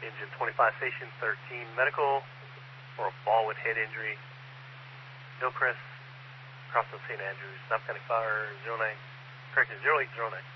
Engine 25, Station 13, medical for a fall with head injury. Hillcrest, Crossing St. Andrews, South County Fire, 09, correction, 0809.